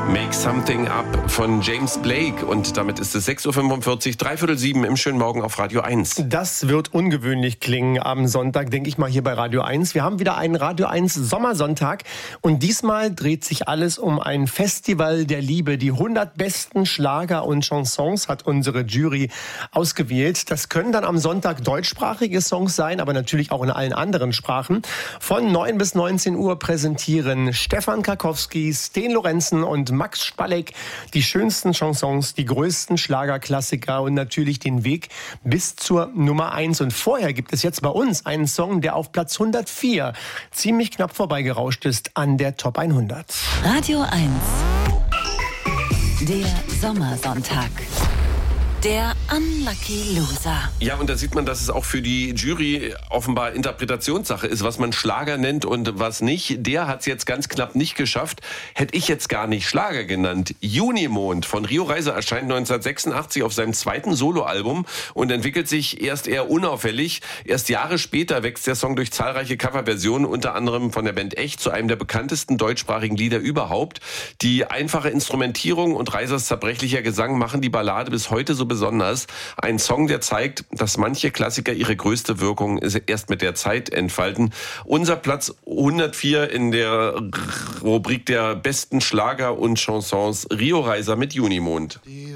Make Something Up von James Blake. Und damit ist es 6.45 Uhr, 6:45 im schönen Morgen auf Radio 1. Das wird ungewöhnlich klingen am Sonntag, denke ich mal, hier bei Radio 1. Wir haben wieder einen Radio 1 Sommersonntag und diesmal dreht sich alles um ein Festival der Liebe. Die 100 besten Schlager und Chansons hat unsere Jury ausgewählt. Das können dann am Sonntag deutschsprachige Songs sein, aber natürlich auch in allen anderen Sprachen. Von 9 bis 19 Uhr präsentieren Stefan Karkowski, Sten Lorenzen und Max Spalleck die schönsten Chansons, die größten Schlagerklassiker und natürlich den Weg bis zur Nummer 1. Und vorher gibt es jetzt bei uns einen Song, der auf Platz 104 ziemlich knapp vorbeigerauscht ist an der Top 100. Radio 1. Der Sommersonntag. Der Unlucky Loser. Ja, und da sieht man, dass es auch für die Jury offenbar Interpretationssache ist, was man Schlager nennt und was nicht. Der hat es jetzt ganz knapp nicht geschafft. Hätte ich jetzt gar nicht Schlager genannt. Junimond von Rio Reiser erscheint 1986 auf seinem zweiten Soloalbum und entwickelt sich erst eher unauffällig. Erst Jahre später wächst der Song durch zahlreiche Coverversionen, unter anderem von der Band Echt, zu einem der bekanntesten deutschsprachigen Lieder überhaupt. Die einfache Instrumentierung und Reisers zerbrechlicher Gesang machen die Ballade bis heute so besonders. Ein Song, der zeigt, dass manche Klassiker ihre größte Wirkung erst mit der Zeit entfalten. Unser Platz 104 in der Rubrik der besten Schlager und Chansons, Rio Reiser mit Junimond.